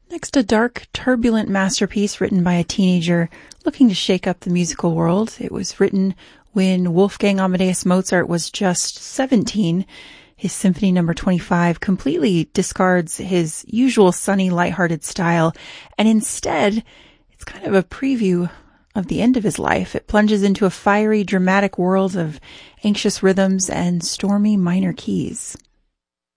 Next, a dark, turbulent masterpiece written by a teenager looking to shake up the musical world. It was written when Wolfgang Amadeus Mozart was just 17. His Symphony No. 25 completely discards his usual sunny, lighthearted style, and instead, it's kind of a preview of the end of his life. It plunges into a fiery, dramatic world of anxious rhythms and stormy minor keys.